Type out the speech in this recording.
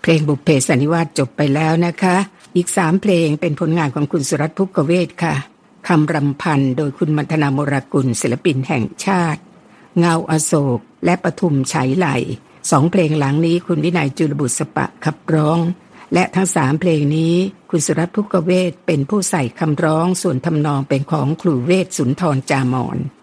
เพลงบุพเพสันนิวาสจบไปแล้วนะคะอีก3เพลงเป็นผลงานของคุณสุรัตน์ ภุกเวศค่ะคำรำพันโดยคุณมัณฑนา โมรากุลศิลปินแห่งชาติเงาอโศกและปทุมไฉไล2เพลงหลังนี้คุณวินัยจุลบุษปะขับร้องและทั้ง3เพลงนี้คุณสุรัตน์ ภุกเวศเป็นผู้ใส่คำร้องส่วนทำนองเป็นของครูเวศสุนทรจามอน